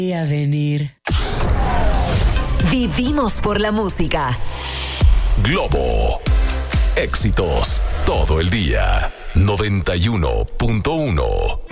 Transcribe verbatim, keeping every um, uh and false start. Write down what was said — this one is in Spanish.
Y a venir. Vivimos por la música. Globo. Éxitos todo el día. noventa y uno punto uno.